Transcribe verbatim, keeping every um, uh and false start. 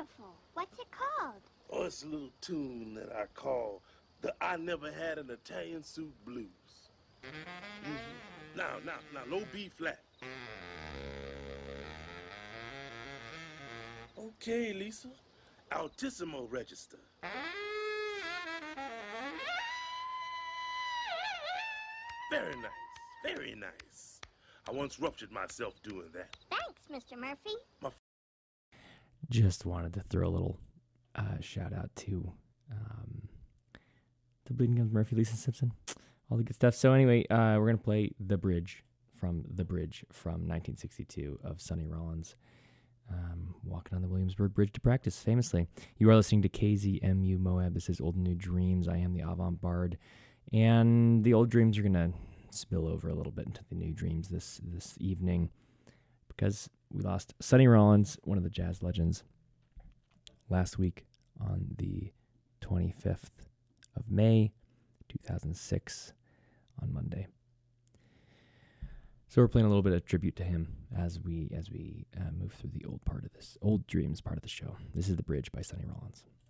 beautiful. What's it called? Oh, it's a little tune that I call the I Never Had an Italian Suit Blues. Mm-hmm. Now, now, now, no B flat. Okay, Lisa. Altissimo register. Very nice, very nice. I once ruptured myself doing that. Thanks, Mister Murphy. My Just wanted to throw a little uh, shout out to um, the Bleeding Gums Murphy, Lisa Simpson, all the good stuff. So anyway, uh, we're going to play The Bridge from The Bridge from nineteen sixty-two of Sonny Rollins. Um, walking on the Williamsburg Bridge to practice, famously. You are listening to K Z M U Moab. This is Old and New Dreams. I am the avant-bard. And the old dreams are going to spill over a little bit into the new dreams this this evening because we lost Sonny Rollins, one of the jazz legends, last week on the twenty-fifth of May, two thousand six, on Monday. So we're playing a little bit of tribute to him as we as we uh, move through the old part of this, old dreams part of the show. This is The Bridge by Sonny Rollins.